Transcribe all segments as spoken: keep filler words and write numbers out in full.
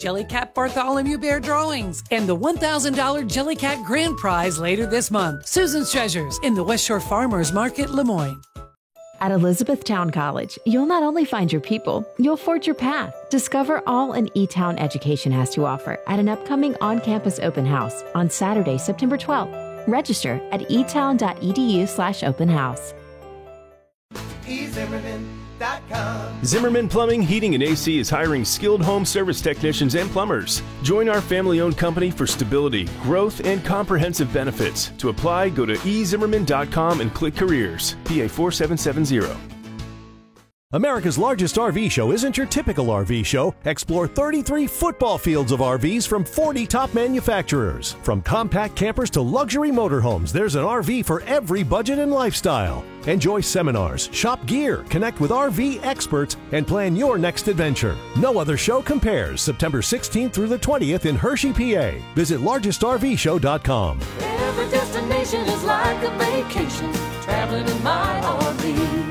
Jellycat Bartholomew Bear drawings and the one thousand dollars Jellycat Grand Prize later this month. Susan's Treasures in the West Shore Farmers Market, Lemoyne. At Elizabethtown College, you'll not only find your people, you'll forge your path. Discover all an E-Town education has to offer at an upcoming on-campus open house on Saturday, September twelfth. Register at etown.edu slash open house. e zimmerman dot com. Zimmerman Plumbing, Heating, and A C is hiring skilled home service technicians and plumbers. Join our family-owned company for stability, growth, and comprehensive benefits. To apply, go to e zimmerman dot com and click Careers. P A four seven seven zero. America's largest R V show isn't your typical R V show. Explore thirty-three football fields of R Vs from forty top manufacturers. From compact campers to luxury motorhomes, there's an R V for every budget and lifestyle. Enjoy seminars, shop gear, connect with R V experts, and plan your next adventure. No other show compares. September sixteenth through the twentieth in Hershey, P A. Visit largest R V show dot com. Every destination is like a vacation, traveling in my R V.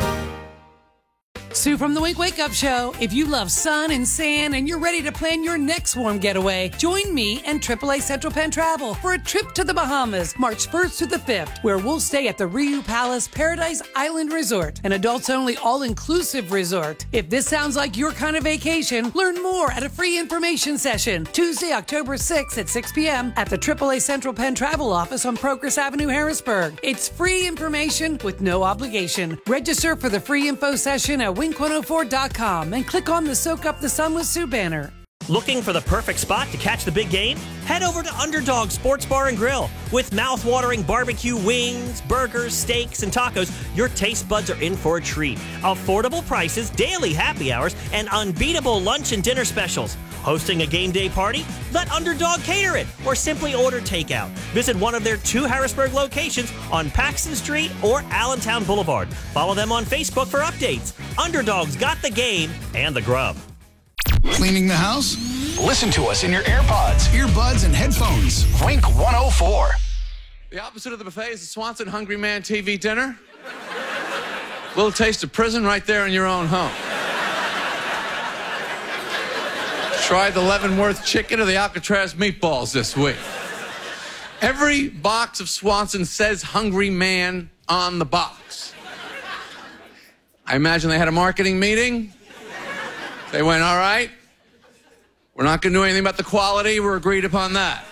Sue from the Wink Wake Up Show. If you love sun and sand and you're ready to plan your next warm getaway, join me and triple A Central Penn Travel for a trip to the Bahamas, March first to the fifth, where we'll stay at the Riu Palace Paradise Island Resort, an adults-only all-inclusive resort. If this sounds like your kind of vacation, learn more at a free information session, Tuesday, October sixth at six p.m. at the triple A Central Penn Travel office on Progress Avenue, Harrisburg. It's free information with no obligation. Register for the free info session at wink one oh four dot com and click on the Soak Up the Sun with Sue banner. Looking for the perfect spot to catch the big game? Head over to Underdog Sports Bar and Grill. With mouth-watering barbecue wings, burgers, steaks, and tacos, your taste buds are in for a treat. Affordable prices, daily happy hours, and unbeatable lunch and dinner specials. Hosting a game day party? Let Underdog cater it, or simply order takeout. Visit one of their two Harrisburg locations on Paxton Street or Allentown Boulevard. Follow them on Facebook for updates. Underdog's got the game and the grub. Cleaning the house? Listen to us in your AirPods, earbuds, and headphones. Wink one oh four. The opposite of the buffet is the Swanson Hungry Man T V dinner. Little taste of prison right there in your own home. Tried the Leavenworth chicken or the Alcatraz meatballs this week. Every box of Swanson says Hungry Man on the box. I imagine they had a marketing meeting. They went, all right, we're not going to do anything about the quality. We're agreed upon that.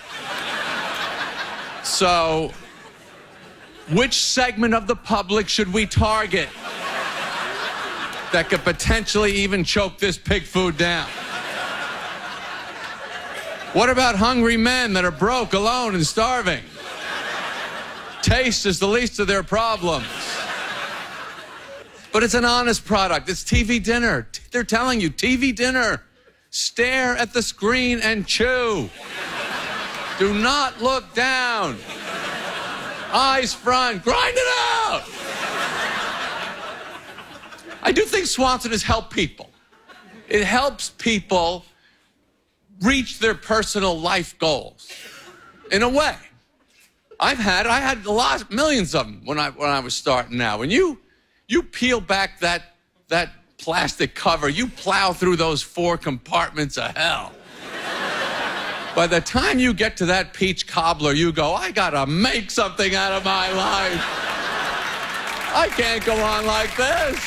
So, which segment of the public should we target that could potentially even choke this pig food down? What about hungry men that are broke, alone, and starving? Taste is the least of their problems. But it's an honest product. It's T V dinner. They're telling you, T V dinner. Stare at the screen and chew. Do not look down. Eyes front. Grind it out. I do think Swanson has helped people. It helps people reach their personal life goals. In a way. I've had, I had a lot, millions of them when I, when I was starting out. When you... You peel back that, that plastic cover, you plow through those four compartments of hell. By the time you get to that peach cobbler, you go, I gotta make something out of my life. I can't go on like this.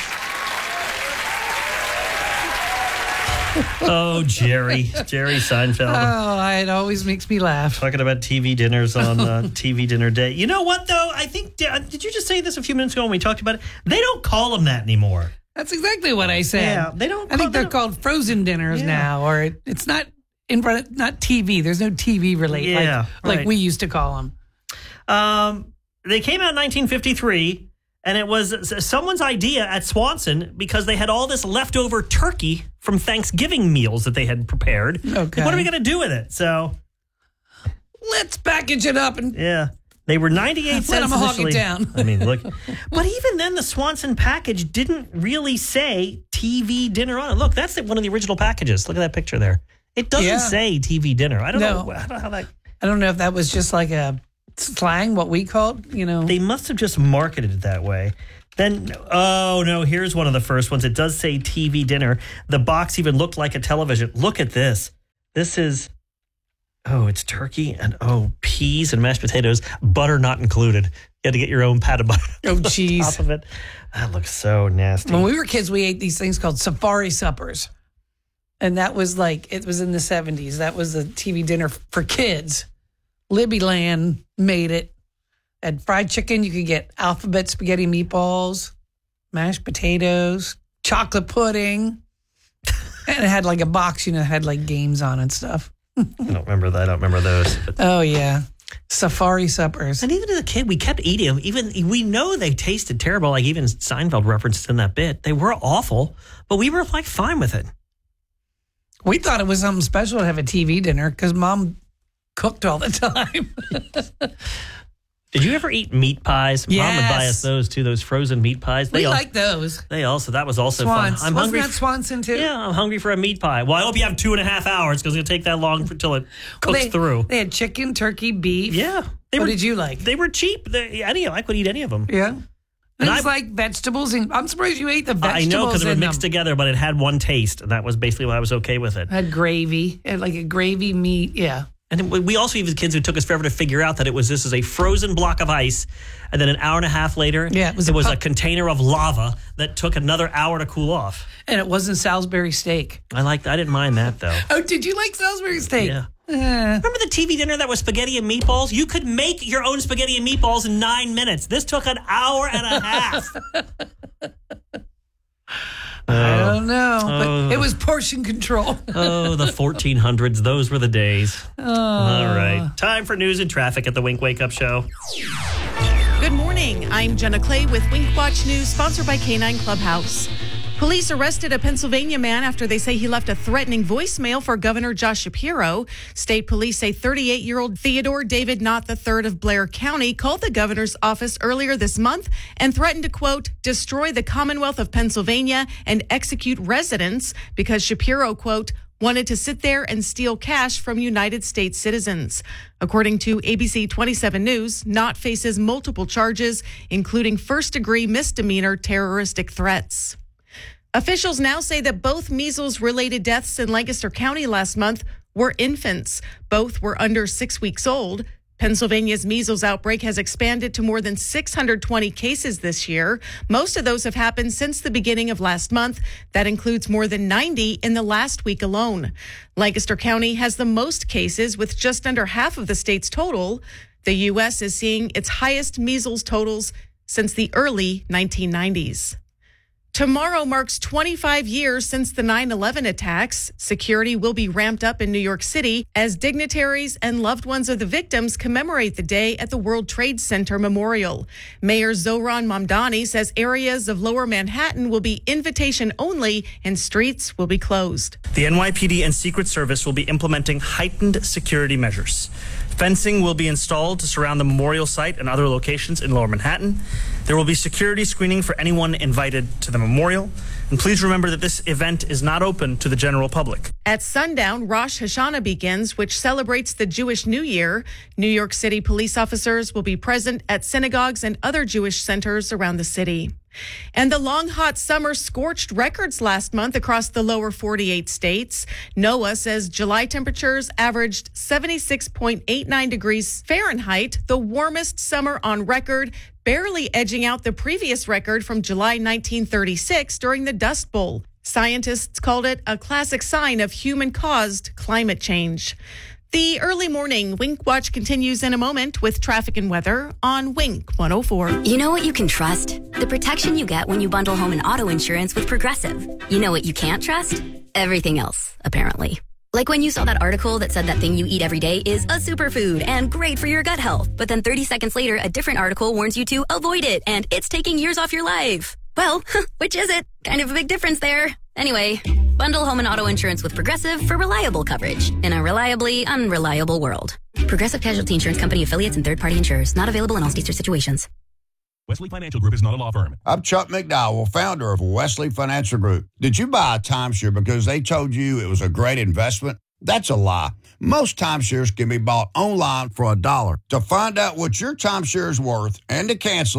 Oh, Jerry. Jerry Seinfeld. Oh, it always makes me laugh. Talking about T V dinners on uh, T V dinner day. You know what, though? I think, uh, did you just say this a few minutes ago when we talked about it? They don't call them that anymore. That's exactly what I said. Yeah, they don't. I think call, they're called frozen dinners yeah. now, or it, it's not in front of, not T V. There's no T V related, yeah, like, right. like we used to call them. Um, they came out in nineteen fifty-three. And it was someone's idea at Swanson because they had all this leftover turkey from Thanksgiving meals that they had prepared. Okay. What are we going to do with it? So let's package it up and yeah, they were ninety-eight cents. Let them hog it down. I mean, look, but even then, the Swanson package didn't really say T V dinner on it. Look, that's one of the original packages. Look at that picture there. It doesn't yeah. say T V dinner. I don't no. know. I don't know how that. I don't know if that was just like a slang, what we called, you know. They must have just marketed it that way. Then, oh no, here's one of the first ones. It does say T V dinner. The box even looked like a television. Look at this. This is, oh, it's turkey and, oh, peas and mashed potatoes, butter not included. You had to get your own pat of butter. Oh, jeez. Top of it. That looks so nasty. When we were kids, we ate these things called safari suppers. And that was like, it was in the seventies. That was the T V dinner for kids. Libby Land made it. Had fried chicken. You could get alphabet spaghetti meatballs, mashed potatoes, chocolate pudding. And it had like a box, you know, had like games on and stuff. I don't remember that. I don't remember those. But. Oh, yeah. Safari suppers. And even as a kid, we kept eating them. Even we know they tasted terrible. Like even Seinfeld referenced in that bit. They were awful, but we were like fine with it. We thought it was something special to have a T V dinner because Mom cooked all the time. Did you ever eat meat pies? Yes. Mom would buy us those too, those frozen meat pies. They we all, like those. They also, that was also Swans. fun. I'm Wasn't hungry. that Swanson too? Yeah, I'm hungry for a meat pie. Well, I hope you have two and a half hours because it's going to take that long until it cooks well, they, through. They had chicken, turkey, beef. Yeah. They what were, did you like? They were cheap. They, any, I could eat any of them. Yeah. And And it's I- like vegetables. And I'm surprised you ate the I vegetables. know because they were in mixed them. together, but it had one taste, and that was basically why I was okay with it. It had gravy. It had like a gravy meat. Yeah. And we also even kids who took us forever to figure out that it was this is a frozen block of ice, and then an hour and a half later, Yeah, it was it a was pup- a container of lava that took another hour to cool off. And it wasn't Salisbury steak. I liked. I didn't mind that though. Oh, did you like Salisbury steak? Yeah. Eh. Remember the T V dinner that was spaghetti and meatballs? You could make your own spaghetti and meatballs in nine minutes. This took an hour and a half. I don't know. Oh. But it was portion control. Oh, the fourteen hundreds. Those were the days. Oh. All right. Time for news and traffic at the Wink Wake Up Show. Good morning. I'm Jenna Clay with Wink Watch News, sponsored by K nine Clubhouse. Police arrested a Pennsylvania man after they say he left a threatening voicemail for Governor Josh Shapiro. State police say thirty-eight-year-old Theodore David Knott the third of Blair County called the governor's office earlier this month and threatened to, quote, destroy the Commonwealth of Pennsylvania and execute residents because Shapiro, quote, wanted to sit there and steal cash from United States citizens. According to A B C twenty-seven News, Knott faces multiple charges, including first-degree misdemeanor terroristic threats. Officials now say that both measles-related deaths in Lancaster County last month were infants. Both were under six weeks old. Pennsylvania's measles outbreak has expanded to more than six hundred twenty cases this year. Most of those have happened since the beginning of last month. That includes more than ninety in the last week alone. Lancaster County has the most cases with just under half of the state's total. The U S is seeing its highest measles totals since the early nineteen nineties. Tomorrow marks twenty-five years since the nine eleven attacks. Security will be ramped up in New York City as dignitaries and loved ones of the victims commemorate the day at the World Trade Center Memorial. Mayor Zohran Mamdani says areas of Lower Manhattan will be invitation only and streets will be closed. The N Y P D and Secret Service will be implementing heightened security measures. Fencing will be installed to surround the memorial site and other locations in Lower Manhattan. There will be security screening for anyone invited to the memorial. And please remember that this event is not open to the general public. At sundown, Rosh Hashanah begins, which celebrates the Jewish New Year. New York City police officers will be present at synagogues and other Jewish centers around the city. And the long, hot summer scorched records last month across the lower forty-eight states. NOAA says July temperatures averaged seventy-six point eight nine degrees Fahrenheit, the warmest summer on record, barely edging out the previous record from July nineteen thirty-six during the Dust Bowl. Scientists called it a classic sign of human-caused climate change. The early morning Wink Watch continues in a moment with traffic and weather on Wink one oh four. You know what you can trust? The protection you get when you bundle home and auto insurance with Progressive. You know what you can't trust? Everything else, apparently. Like when you saw that article that said that thing you eat every day is a superfood and great for your gut health. But then thirty seconds later, a different article warns you to avoid it and it's taking years off your life. Well, which is it? Kind of a big difference there. Anyway, bundle home and auto insurance with Progressive for reliable coverage in a reliably unreliable world. Progressive Casualty Insurance Company affiliates and third-party insurers. Not available in all states or situations. Wesley Financial Group is not a law firm. I'm Chuck McDowell, founder of Wesley Financial Group. Did you buy a timeshare because they told you it was a great investment? That's a lie. Most timeshares can be bought online for a dollar. To find out what your timeshare is worth and to cancel it,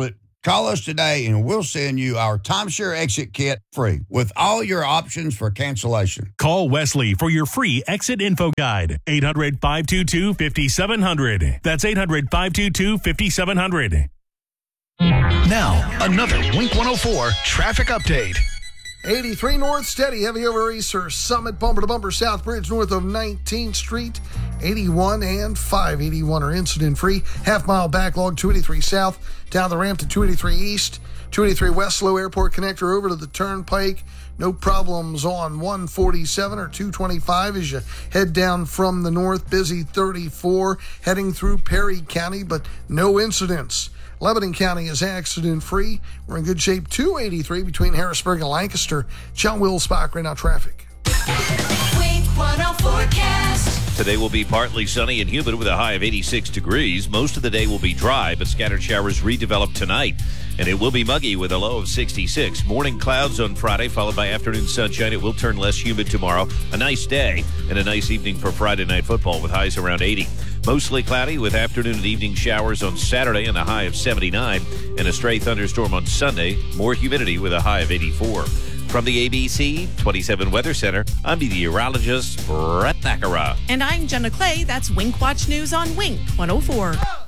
Call us today and we'll send you our timeshare exit kit free with all your options for cancellation. Call Wesley for your free exit info guide. eight hundred, five two two, five seven zero zero. That's eight hundred, five two two, five seven zero zero. Now, another Wink one oh four traffic update. eighty-three north, steady, heavy over Easter Summit, bumper to bumper, South Bridge north of nineteenth Street. eighty-one and five eighty-one are incident-free. Half-mile backlog, two eighty-three south, down the ramp to two eighty-three east. two eighty-three West Slow Airport connector over to the Turnpike. No problems on one forty-seven or two twenty-five as you head down from the north. Busy thirty-four heading through Perry County, but no incidents. Lebanon County is accident-free. We're in good shape. two eighty-three between Harrisburg and Lancaster. John Wilsbach, right now traffic. Wink one oh forecast. Today will be partly sunny and humid with a high of eighty-six degrees. Most of the day will be dry, but scattered showers redevelop tonight. And it will be muggy with a low of sixty-six. Morning clouds on Friday, followed by afternoon sunshine. It will turn less humid tomorrow. A nice day and a nice evening for Friday night football with highs around eighty. Mostly cloudy with afternoon and evening showers on Saturday and a high of seventy-nine. And a stray thunderstorm on Sunday. More humidity with a high of eighty-four. From the A B C twenty-seven Weather Center, I'm meteorologist Brett Thakara. And I'm Jenna Clay. That's Wink Watch News on Wink one oh four.